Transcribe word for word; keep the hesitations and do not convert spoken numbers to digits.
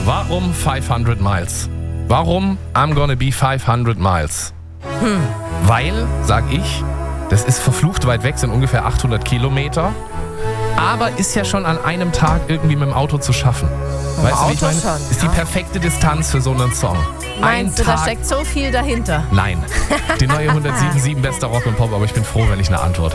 Warum fünfhundert Miles? Warum I'm gonna be fünfhundert Miles? Hm. Weil, sag ich, das ist verflucht weit weg, sind ungefähr achthundert Kilometer. Aber ist ja schon an einem Tag irgendwie mit dem Auto zu schaffen. Mit dem Weißt du, wie ich Auto meine? schon, Ist die ja. perfekte Distanz für so einen Song. Meinst Ein du, da Tag. steckt so viel dahinter? Nein. Die neue hundertsieben Komma sieben bester Rock und Pop, aber ich bin froh, wenn ich eine Antwort habe.